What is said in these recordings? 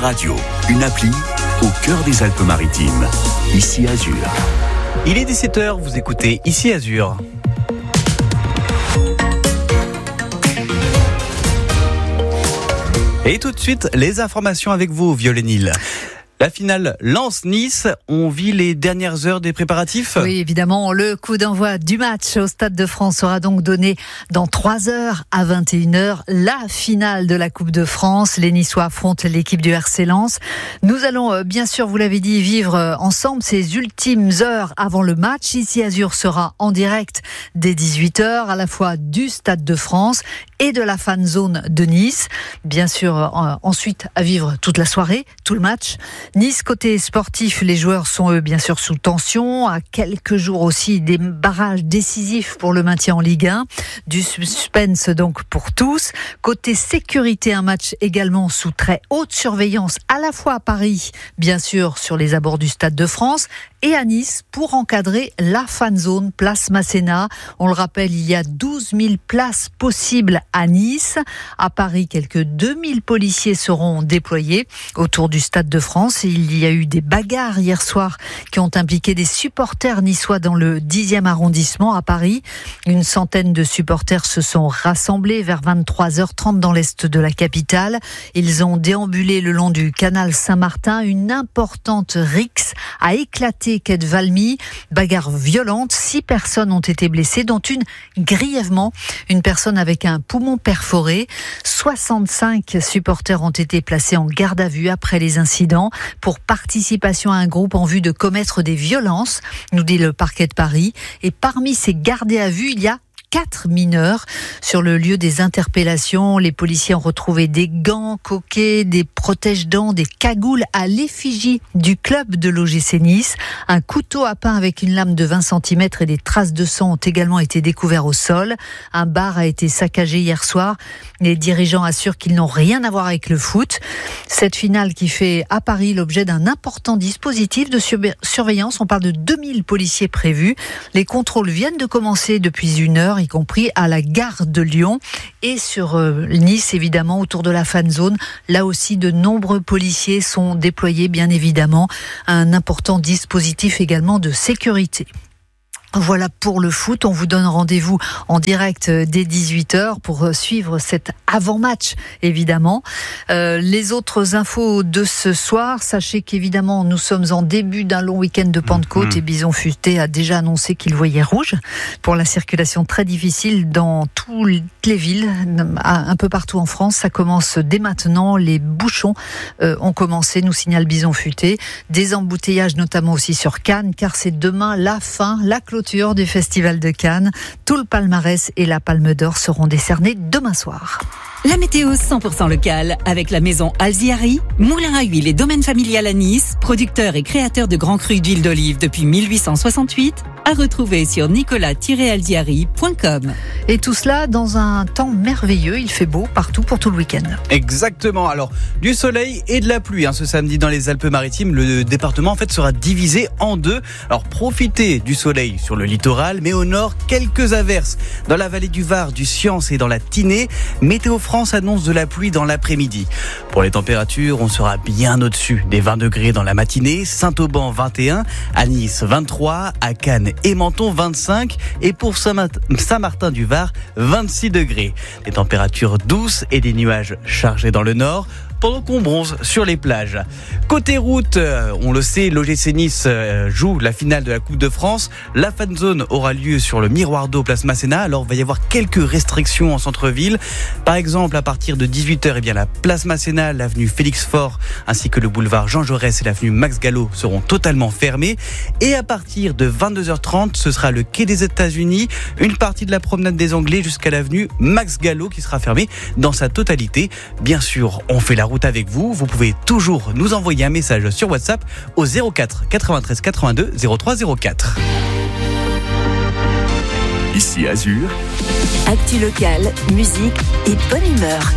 Radio, une appli au cœur des Alpes-Maritimes. Ici Azur. Il est 17h, vous écoutez Ici Azur. Et tout de suite, les informations avec vous, Violaine. La finale Lens-Nice, on vit les dernières heures des préparatifs. Oui, évidemment, le coup d'envoi du match au Stade de France sera donc donné dans 3 heures à 21h. La finale de la Coupe de France, les Niçois affrontent l'équipe du RC Lens. Nous allons, bien sûr, vous l'avez dit, vivre ensemble ces ultimes heures avant le match. Ici Azur sera en direct dès 18h, à la fois du Stade de France et de la fan zone de Nice. Bien sûr, ensuite à vivre toute la soirée, tout le match. Nice, côté sportif, les joueurs sont eux bien sûr sous tension, à quelques jours aussi des barrages décisifs pour le maintien en Ligue 1, du suspense donc pour tous. Côté sécurité, un match également sous très haute surveillance, à la fois à Paris, bien sûr sur les abords du Stade de France, et à Nice pour encadrer la fan zone place Masséna. On le rappelle, il y a 12 000 places possibles à Nice. À Paris, quelques 2 000 policiers seront déployés autour du Stade de France. Il y a eu des bagarres hier soir qui ont impliqué des supporters niçois dans le 10e arrondissement à Paris. Une centaine de supporters se sont rassemblés vers 23h30 dans l'est de la capitale. Ils ont déambulé le long du canal Saint-Martin. Une importante rixe a éclaté quai de Valmy. Bagarre violente. 6 personnes ont été blessées, dont une grièvement. Une personne avec un poumon perforé. 65 supporters ont été placés en garde à vue après les incidents pour participation à un groupe en vue de commettre des violences, nous dit le parquet de Paris. Et parmi ces gardés à vue, il y a 4 mineurs. Sur le lieu des interpellations, les policiers ont retrouvé des gants, coquets, des protège-dents, des cagoules à l'effigie du club de l'OGC Nice. Un couteau à pain avec une lame de 20 cm et des traces de sang ont également été découverts au sol. Un bar a été saccagé hier soir. Les dirigeants assurent qu'ils n'ont rien à voir avec le foot. Cette finale qui fait à Paris l'objet d'un important dispositif de surveillance. On parle de 2000 policiers prévus. Les contrôles viennent de commencer depuis 1 heure, y compris à la gare de Lyon et sur Nice, évidemment, autour de la fan zone. Là aussi, de nombreux policiers sont déployés, bien évidemment. Un important dispositif également de sécurité. Voilà pour le foot, on vous donne rendez-vous en direct dès 18h pour suivre cet avant-match, évidemment. Les autres infos de ce soir, sachez qu'évidemment nous sommes en début d'un long week-end de Pentecôte et Bison Futé a déjà annoncé qu'il voyait rouge pour la circulation très difficile dans toutes les villes, un peu partout en France. Ça commence dès maintenant, les bouchons ont commencé, nous signale Bison Futé. Des embouteillages notamment aussi sur Cannes, car c'est demain la fin, la clôture du Festival de Cannes. Tout le palmarès et la Palme d'Or seront décernés demain soir. La météo 100% locale avec la maison Alziari, moulin à huile et domaine familial à Nice, producteur et créateur de grands crus d'huile d'olive depuis 1868, à retrouver sur nicolas-alziari.com. Et tout cela dans un temps merveilleux, il fait beau partout pour tout le week-end. Exactement, alors du soleil et de la pluie ce samedi dans les Alpes-Maritimes. Le département en fait sera divisé en 2. Alors profitez du soleil sur le littoral, mais au nord quelques averses dans la vallée du Var, du Siance et dans la Tinée. Météo France annonce de la pluie dans l'après-midi. Pour les températures, on sera bien au-dessus des 20 degrés dans la matinée. Saint-Auban 21, à Nice 23, à Cannes et Menton 25 et pour Saint-Martin-du-Var 26 degrés. Des températures douces et des nuages chargés dans le nord, pendant qu'on bronze sur les plages. Côté route, on le sait, l'OGC Nice joue la finale de la Coupe de France. La fan zone aura lieu sur le Miroir d'eau place Masséna. Alors il va y avoir quelques restrictions en centre-ville. Par exemple, à partir de 18h, la place Masséna, l'avenue Félix Faure ainsi que le boulevard Jean Jaurès et l'avenue Max Gallo seront totalement fermés. Et à partir de 22h30, ce sera le quai des États-Unis, une partie de la promenade des Anglais jusqu'à l'avenue Max Gallo qui sera fermée dans sa totalité. Bien sûr, on fait la route avec vous. Vous pouvez toujours nous envoyer un message sur WhatsApp au 04 93 82 03 04. Ici Azur. Actu locale, musique et bonne humeur.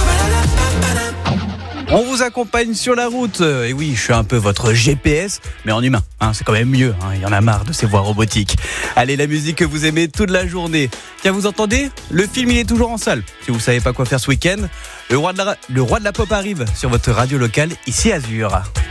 On vous accompagne sur la route. Et oui, je suis un peu votre GPS, mais en humain. C'est quand même mieux. Il y en a marre de ces voix robotiques. Allez, la musique que vous aimez toute la journée. Tiens, vous entendez ? Le film, il est toujours en salle. Si vous savez pas quoi faire ce week-end, Le roi de la pop arrive sur votre radio locale, ici Azur.